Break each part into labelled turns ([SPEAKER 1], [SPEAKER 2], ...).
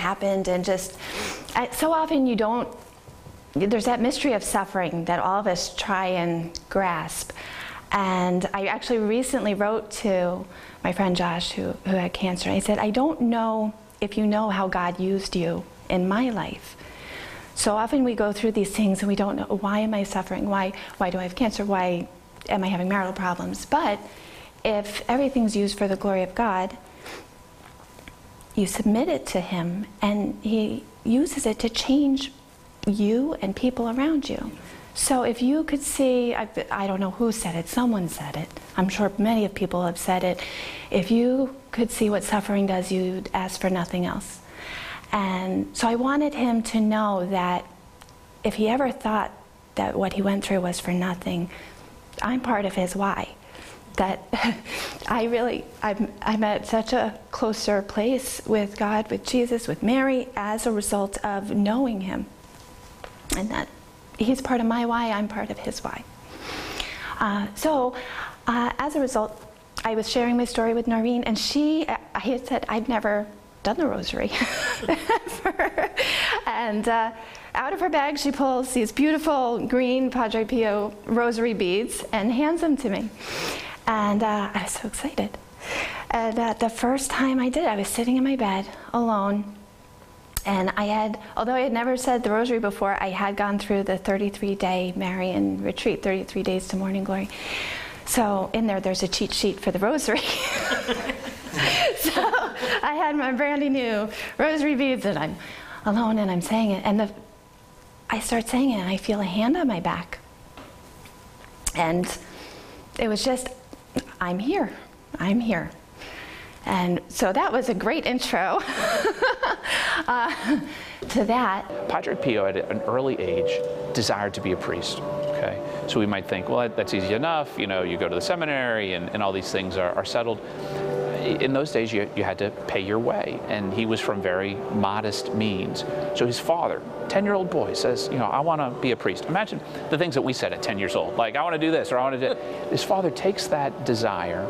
[SPEAKER 1] happened, and just so often you don't, there's that mystery of suffering that all of us try and grasp. And I actually recently wrote to my friend Josh, who had cancer, and I said, I don't know if you know how God used you in my life. So often we go through these things and we don't know, why am I suffering? Why do I have cancer? Why am I having marital problems? But if everything's used for the glory of God, you submit it to Him, and He uses it to change you and people around you. So if you could see, I don't know who said it, someone said it, I'm sure many of people have said it, if you could see what suffering does, you'd ask for nothing else. And so I wanted him to know that if he ever thought that what he went through was for nothing, I'm part of his why. That I'm at such a closer place with God, with Jesus, with Mary, as a result of knowing Him. And that He's part of my why, I'm part of His why. So as a result, I was sharing my story with Noreen, and I had said, I'd never done the rosary. And out of her bag, she pulls these beautiful green Padre Pio rosary beads and hands them to me. And I was so excited. And the first time I did, I was sitting in my bed alone. And although I had never said the rosary before, I had gone through the 33-day Marian retreat, 33 days to morning glory. So in there's a cheat sheet for the rosary. So I had my brand new rosary beads, and I'm alone and I'm saying it. And I start saying it, and I feel a hand on my back. And it was just, I'm here. I'm here. And so that was a great intro to that.
[SPEAKER 2] Padre Pio, at an early age, desired to be a priest. Okay, so we might think, well, that's easy enough. You know, you go to the seminary, and all these things are settled. In those days, you had to pay your way, and he was from very modest means. So his father, 10-year-old boy, says, you know, I want to be a priest. Imagine the things that we said at 10 years old, like, I want to do this, or I want to do. His father takes that desire,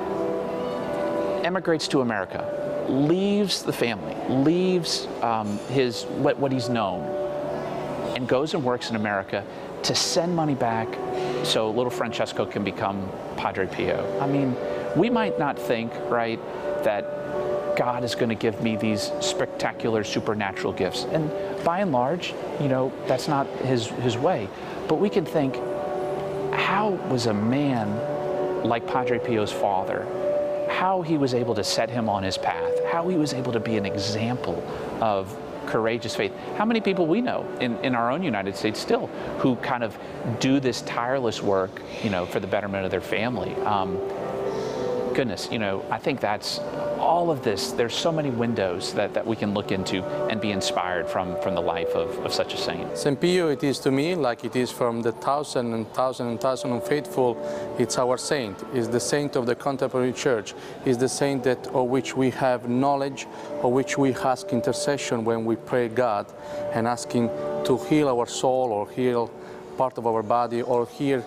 [SPEAKER 2] emigrates to America, leaves the family, leaves what he's known, and goes and works in America to send money back so little Francesco can become Padre Pio. I mean, we might not think, right, that God is going to give me these spectacular supernatural gifts. And by and large, you know, that's not his way. But we can think, how was a man like Padre Pio's father, how he was able to set him on his path, how he was able to be an example of courageous faith. How many people we know in our own United States still who kind of do this tireless work, you know, for the betterment of their family. Goodness, you know, I think that's all of this. There's so many windows that we can look into and be inspired from the life of such a saint.
[SPEAKER 3] St. Pio, it is to me like it is from the thousand and thousand of faithful. It's our saint. It's the saint of the contemporary church. It's the saint of which we have knowledge, of which we ask intercession when we pray God, and asking to heal our soul or heal part of our body, or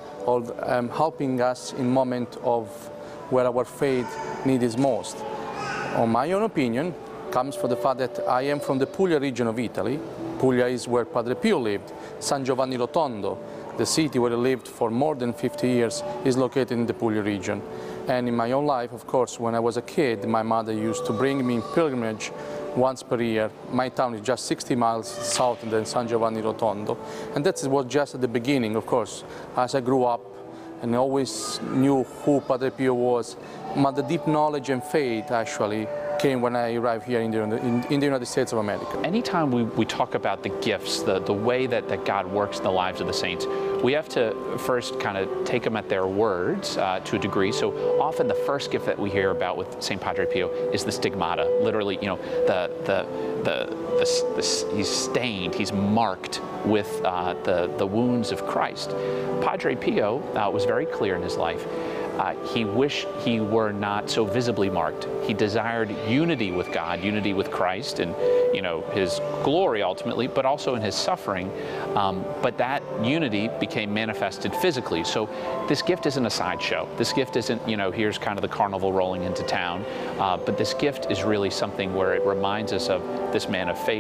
[SPEAKER 3] helping us in moment of where our faith needs most. On my own opinion, comes from the fact that I am from the Puglia region of Italy. Puglia is where Padre Pio lived. San Giovanni Rotondo, the city where he lived for more than 50 years, is located in the Puglia region. And in my own life, of course, when I was a kid, my mother used to bring me in pilgrimage once per year. My town is just 60 miles south than San Giovanni Rotondo. And that was just at the beginning, of course. As I grew up, and I always knew who Padre Pio was, but the deep knowledge and faith actually came when I arrived here in the United States of America.
[SPEAKER 2] Anytime we talk about the gifts, the way that God works in the lives of the saints, we have to first kind of take them at their words to a degree. So often the first gift that we hear about with St. Padre Pio is the stigmata. Literally, you know, he's stained, he's marked with the wounds of Christ. Padre Pio was very clear in his life. he wished he were not so visibly marked. He desired unity with God, unity with Christ, and his glory ultimately, but also in his suffering. But that unity became manifested physically. So this gift isn't a sideshow. This gift isn't, here's kind of the carnival rolling into town. But this gift is really something where it reminds us of this man of faith